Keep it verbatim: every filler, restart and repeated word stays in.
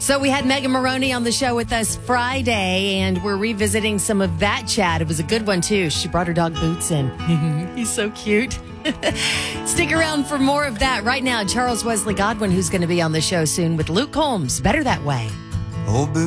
So we had Megan Maroney on the show with us Friday, and we're revisiting some of that chat. It was a good one, too. She brought her dog Boots in. He's so cute. Stick around for more of that. Right now, Charles Wesley Godwin, who's going to be on the show soon with Luke Combs. Better That Way. Oh, Boots.